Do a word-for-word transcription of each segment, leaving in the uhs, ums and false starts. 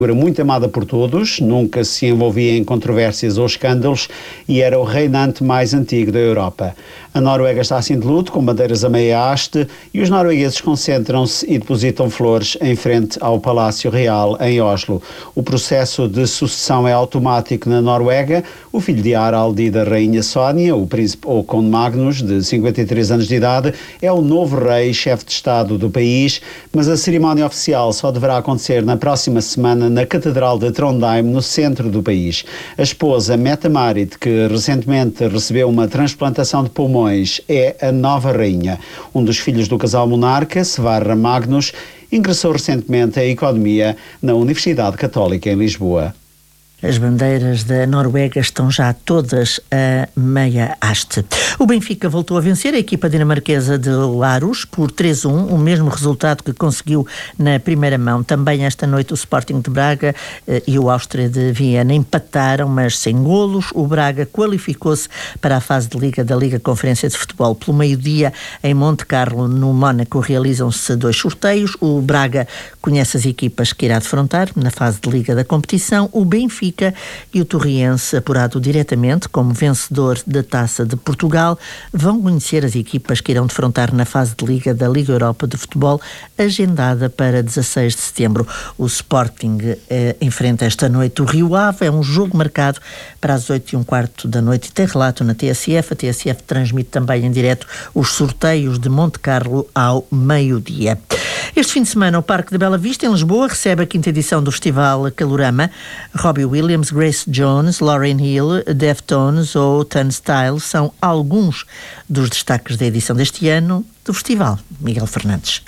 Muito amada por todos, nunca se envolvia em controvérsias ou escândalos e era o reinante mais antigo da Europa. A Noruega está assim de luto, com bandeiras a meia haste, e os noruegueses concentram-se e depositam flores em frente ao Palácio Real em Oslo. O processo de sucessão é automático na Noruega. O filho de Harald e da rainha Sónia, o príncipe Håkon Magnus, de cinquenta e três anos de idade, é o novo rei, chefe de Estado do país, mas a cerimónia oficial só deverá acontecer na próxima semana na Catedral de Trondheim, no centro do país. A esposa Mette-Marit, que recentemente recebeu uma transplantação de pulmões, é a nova rainha. Um dos filhos do casal monarca, Sverre Magnus, ingressou recentemente a Economia na Universidade Católica em Lisboa. As bandeiras da Noruega estão já todas a meia haste. O Benfica voltou a vencer a equipa dinamarquesa de Larus por três a um, o mesmo resultado que conseguiu na primeira mão. Também esta noite o Sporting de Braga eh, e o Áustria de Viena empataram, mas sem golos. O Braga qualificou-se para a fase de Liga da Liga Conferência de Futebol. Pelo meio-dia, em Monte Carlo, no Mónaco, realizam-se dois sorteios. O Braga conhece as equipas que irá defrontar na fase de Liga da competição. O Benfica e o Torriense, apurado diretamente como vencedor da Taça de Portugal, vão conhecer as equipas que irão defrontar na fase de Liga da Liga Europa de Futebol, agendada para dezasseis de setembro. O Sporting eh, enfrenta esta noite o Rio Ave. É um jogo marcado para as oito e um quarto da noite e tem relato na T S F. A T S F transmite também em direto os sorteios de Monte Carlo ao meio-dia. Este fim de semana, o Parque da Bela Vista, em Lisboa, recebe a quinta edição do Festival Calorama. Robbie Williams, Grace Jones, Lauryn Hill, Deftones ou Turnstile são alguns dos destaques da edição deste ano do festival. Miguel Fernandes.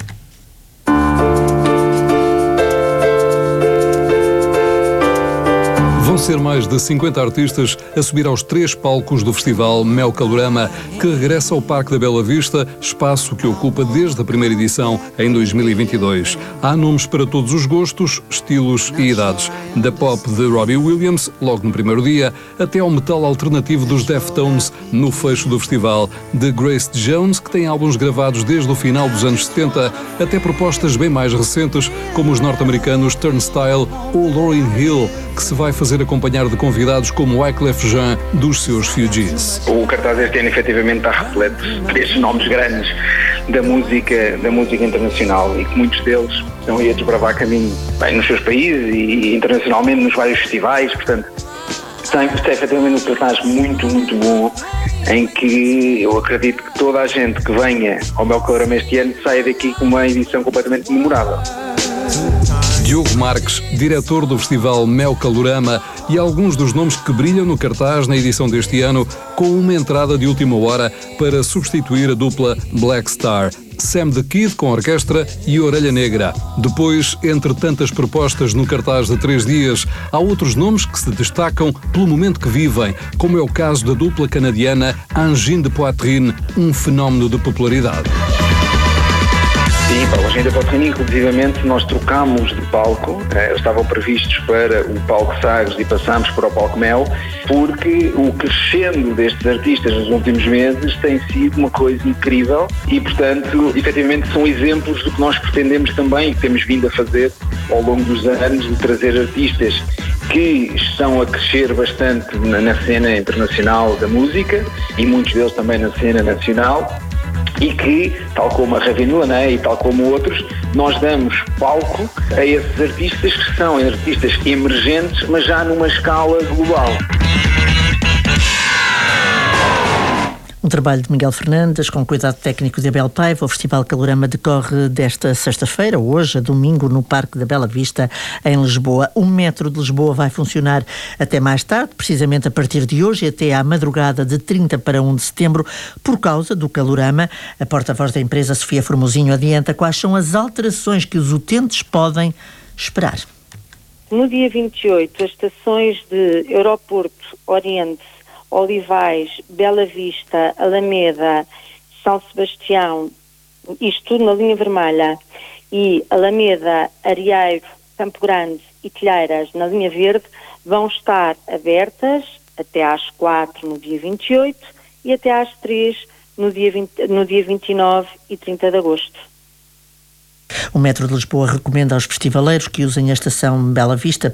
Vão ser mais de cinquenta artistas a subir aos três palcos do festival Mel Calorama, que regressa ao Parque da Bela Vista, espaço que ocupa desde a primeira edição em dois mil e vinte e dois. Há nomes para todos os gostos, estilos e idades. Da pop de Robbie Williams, logo no primeiro dia, até ao metal alternativo dos Deftones, no fecho do festival. De Grace Jones, que tem álbuns gravados desde o final dos anos setenta, até propostas bem mais recentes, como os norte-americanos Turnstile ou Lauryn Hill, que se vai fazer acompanhar de convidados como Wyclef Jean dos seus Fugees. O cartaz este ano efetivamente está repleto destes nomes grandes da música, da música internacional e que muitos deles estão aí a desbravar caminho bem, nos seus países e internacionalmente nos vários festivais. Portanto, está, está efetivamente um cartaz muito, muito bom, em que eu acredito que toda a gente que venha ao Mel Calorama este ano saia daqui com uma edição completamente memorável. Diogo Marques, diretor do festival Mel Calorama, e alguns dos nomes que brilham no cartaz na edição deste ano, com uma entrada de última hora para substituir a dupla Black Star. Sam the Kid com orquestra e Orelha Negra. Depois, entre tantas propostas no cartaz de três dias, há outros nomes que se destacam pelo momento que vivem, como é o caso da dupla canadiana Angine de Poitrine, um fenómeno de popularidade. Sim, para o Angine de Poitrine, inclusivamente, nós trocámos de palco. Eles estavam previstos para o palco Sagres e passámos para o palco Mel, porque o crescendo destes artistas nos últimos meses tem sido uma coisa incrível e, portanto, efetivamente são exemplos do que nós pretendemos também e que temos vindo a fazer ao longo dos anos, de trazer artistas que estão a crescer bastante na, na cena internacional da música e muitos deles também na cena nacional, e que, tal como a Ravenila, né, e tal como outros, nós damos palco a esses artistas que são artistas emergentes, mas já numa escala global. Um trabalho de Miguel Fernandes, com cuidado técnico de Abel Paiva. O Festival Calorama decorre desta sexta-feira, hoje, a domingo, no Parque da Bela Vista, em Lisboa. O metro de Lisboa vai funcionar até mais tarde, precisamente a partir de hoje, até à madrugada de trinta para um de setembro, por causa do Calorama. A porta-voz da empresa, Sofia Formosinho, adianta quais são as alterações que os utentes podem esperar. No dia vinte e oito, as estações de Aeroporto, Oriente, Olivais, Bela Vista, Alameda, São Sebastião, isto tudo na linha vermelha, e Alameda, Arieiro, Campo Grande e Telheiras na linha verde, vão estar abertas até às quatro no dia vinte e oito e até às três no dia, vinte, no dia vinte e nove e trinta de agosto. O Metro de Lisboa recomenda aos festivaleiros que usem a estação Bela Vista